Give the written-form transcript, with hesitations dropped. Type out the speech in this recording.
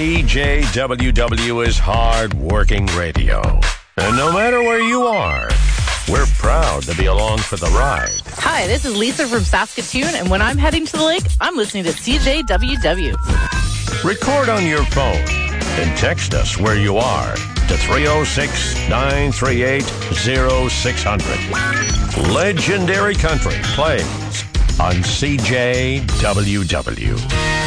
CJWW is hard-working radio. And no matter where you are, we're proud to be along for the ride. Hi, this is Lisa from Saskatoon, and when I'm heading to the lake, I'm listening to CJWW. Record on your phone and text us where you are to 306-938-0600. Legendary Country plays on CJWW.